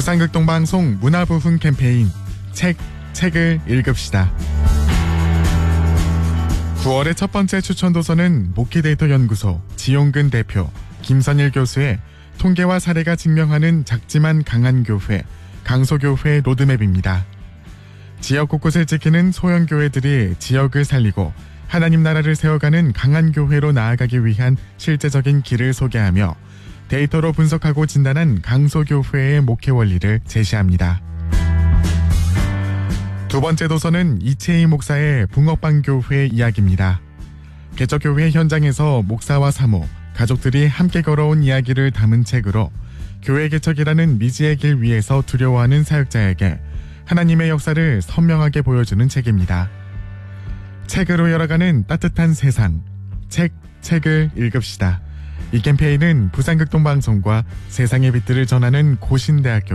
부산극동방송 문화부흥 캠페인 책을 읽읍시다. 9월의 첫 번째 추천 도서는 모키데이터 연구소 지용근 대표, 김선일 교수의 통계와 사례가 증명하는 작지만 강한 교회, 강소교회 로드맵입니다. 지역 곳곳을 지키는 소형교회들이 지역을 살리고 하나님 나라를 세워가는 강한 교회로 나아가기 위한 실제적인 길을 소개하며 데이터로 분석하고 진단한 강소교회의 목회 원리를 제시합니다. 두 번째 도서는 이채희 목사의 붕어빵교회 이야기입니다. 개척교회 현장에서 목사와 사모, 가족들이 함께 걸어온 이야기를 담은 책으로 교회 개척이라는 미지의 길 위에서 두려워하는 사역자에게 하나님의 역사를 선명하게 보여주는 책입니다. 책으로 열어가는 따뜻한 세상, 책을 읽읍시다. 이 캠페인은 부산극동방송과 세상의 빛들을 전하는 고신대학교